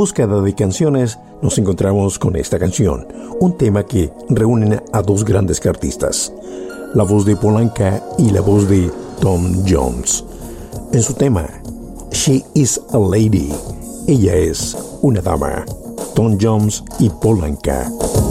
búsqueda de canciones, nos encontramos con esta canción, un tema que reúne a dos grandes artistas, la voz de Paul Anka y la voz de Tom Jones. En su tema, She is a Lady, ella es una dama, Tom Jones y Paul Anka.